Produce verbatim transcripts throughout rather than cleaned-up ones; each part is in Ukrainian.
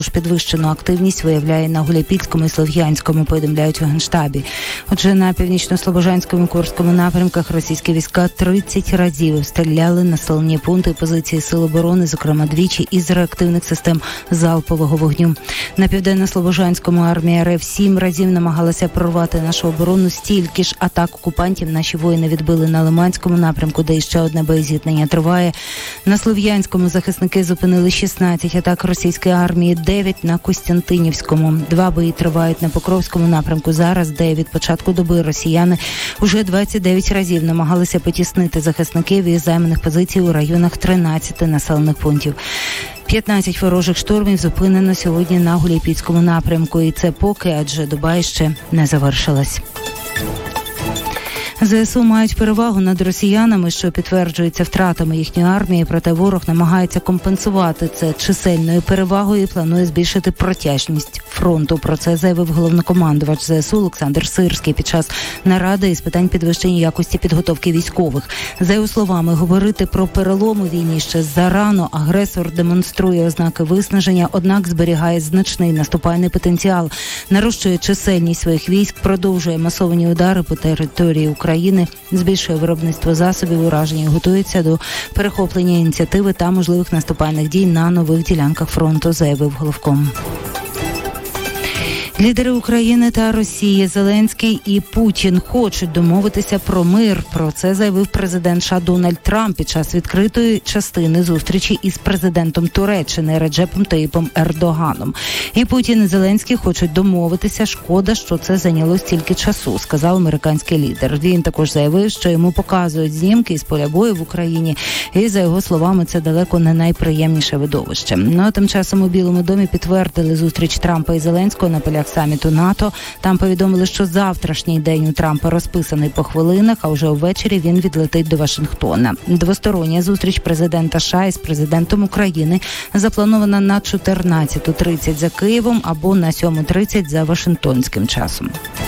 Підвищену активність виявляє на Гуляйпільському і Слов'янському, повідомляють у Генштабі. Отже, на північно-слобожанському і Курському напрямках російські війська тридцять разів стріляли населені пункти і позиції сил оборони, зокрема двічі із реактивних систем залпового вогню. На південно-слобожанському армія РФ сім разів намагалася прорвати нашу оборону, стільки ж атак окупантів наші воїни відбили на Лиманському напрямку, де іще одне боєзіткнення триває. На Слов'янському захисники зупинили шістнадцять атак російської армії, дев'ять на Костянтинівському. Два бої тривають на Покровському напрямку зараз, де від початку доби росіяни уже двадцять дев'ять разів намагалися потіснити захисників із займаних позицій у районах тринадцяти населених пунктів. п'ятнадцять ворожих штурмів зупинено сьогодні на Гуляйпільському напрямку. І це поки, адже доба ще не завершилась. ЗСУ мають перевагу над росіянами, що підтверджується втратами їхньої армії, проте ворог намагається компенсувати це чисельною перевагою і планує збільшити протяжність фронту. Про це заявив головнокомандувач ЗСУ Олександр Сирський під час наради із питань підвищення якості підготовки військових. За його словами, говорити про перелом у війні ще зарано. Агресор демонструє ознаки виснаження, однак зберігає значний наступальний потенціал, нарощує чисельність своїх військ, продовжує масовані удари по території України. України, збільшує виробництво засобів ураження і готується до перехоплення ініціативи та можливих наступальних дій на нових ділянках фронту, заявив головком. Лідери України та Росії Зеленський і Путін хочуть домовитися про мир. Про це заявив президент США Дональд Трамп під час відкритої частини зустрічі із президентом Туреччини Реджепом Таїпом Ердоганом. І Путін і Зеленський хочуть домовитися. Шкода, що це зайняло стільки часу, сказав американський лідер. Він також заявив, що йому показують знімки із поля бою в Україні. І, за його словами, це далеко не найприємніше видовище. Ну, а тим часом у Білому домі підтвердили зустріч Трампа і Зеленського на полях саміту НАТО. Там повідомили, що завтрашній день у Трампа розписаний по хвилинах, а вже увечері він відлетить до Вашингтона. Двостороння зустріч президента США із президентом України запланована на чотирнадцяту тридцять за Києвом або на сьому тридцять за Вашингтонським часом.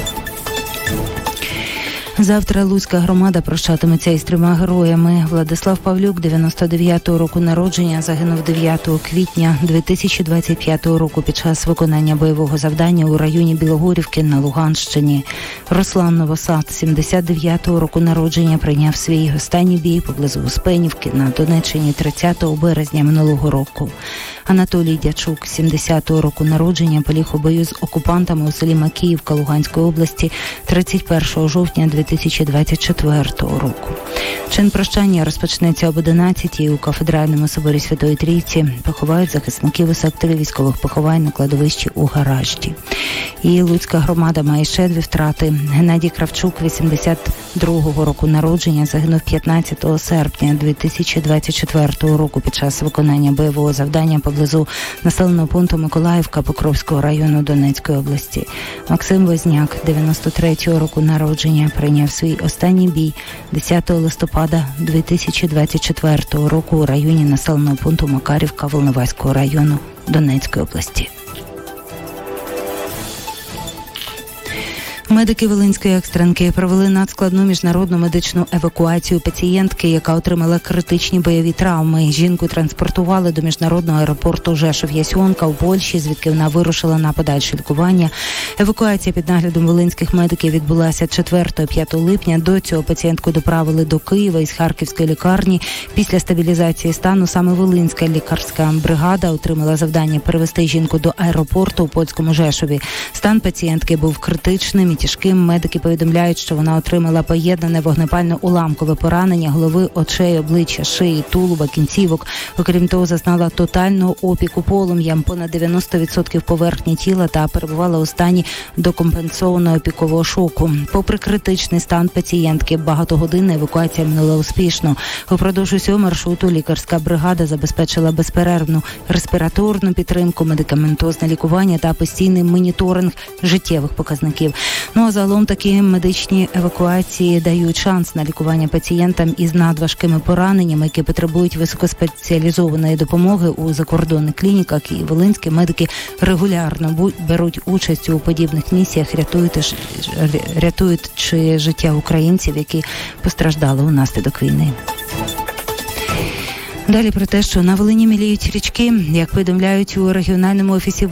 Завтра Луцька громада прощатиметься із трьома героями. Владислав Павлюк, дев'яносто дев'ятого року народження, загинув дев'ятого квітня дві тисячі двадцять п'ятого року під час виконання бойового завдання у районі Білогорівки на Луганщині. Руслан Новосад, сімдесят дев'ятого року народження, прийняв свій останній бій поблизу Успенівки на Донеччині тридцятого березня минулого року. Анатолій Дячук, сімдесятого року народження, поліг у бою з окупантами у селі Макіївка Луганської області тридцять першого жовтня дві тисячі двадцять четвертого року. Чин прощання розпочнеться об одинадцятій у кафедральному соборі Святої Трійці. Поховають захисників у секторі військових поховань на кладовищі у Гаражді. І Луцька громада має ще дві втрати. Геннадій Кравчук, вісімдесят другого року народження, загинув п'ятнадцятого серпня дві тисячі двадцять четвертого року під час виконання бойового завдання поблизу населеного пункту Миколаївка Покровського району Донецької області. Максим Возняк, дев'яносто третього року народження, прийняв свій останній бій десятого листопада дві тисячі двадцять четвертого року у районі населеного пункту Макарівка Волноваського району Донецької області. Медики Волинської екстренки провели надскладну міжнародну медичну евакуацію пацієнтки, яка отримала критичні бойові травми. Жінку транспортували до міжнародного аеропорту Жешов-Ясьонка у Польщі, звідки вона вирушила на подальше лікування. Евакуація під наглядом волинських медиків відбулася четвертого-п'ятого липня. До цього пацієнтку доправили до Києва із Харківської лікарні. Після стабілізації стану саме Волинська лікарська бригада отримала завдання перевести жінку до аеропорту у польському Жешові. Стан пацієнтки був критичним і тяжким. Медики повідомляють, що вона отримала поєднане вогнепально-уламкове поранення голови, очей, обличчя, шиї, тулуба, кінцівок. Окрім того, зазнала тотального опіку полум'ям, понад дев'яносто відсотків поверхні тіла та перебувала у стані докомпенсованого опікового шоку. Попри критичний стан пацієнтки, багатогодинна евакуація минула успішно. Упродовж усього маршруту лікарська бригада забезпечила безперервну респіраторну підтримку, медикаментозне лікування та постійний моніторинг життєвих показників. Ну а загалом такі медичні евакуації дають шанс на лікування пацієнтам із надважкими пораненнями, які потребують високоспеціалізованої допомоги у закордонних клініках. І волинські медики регулярно беруть участь у подібних місіях, рятують, рятують життя українців, які постраждали унаслідок війни. Далі про те, що на Волині міліють річки, як повідомляють у регіональному офісі